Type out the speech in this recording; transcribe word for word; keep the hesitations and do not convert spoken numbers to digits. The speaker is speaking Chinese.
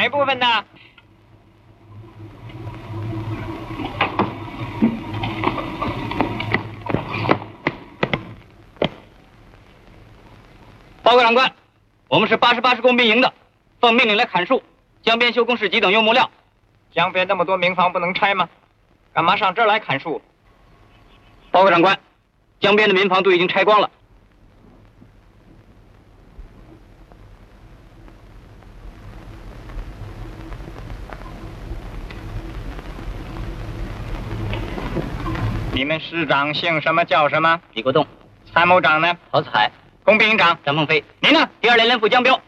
一部分呢？ 报告长官，我们是八十八师工兵营的，奉命令来砍树，江边修工事机等用木料。 江边那么多民房不能拆吗？干嘛上这儿来砍树？ 报告长官，江边的民房都已经拆光了。 你们师长姓什么叫什么？ 李国栋。 参谋长呢？ 曹子海。 工兵营长张梦飞。 您呢？ 第二连连副江彪。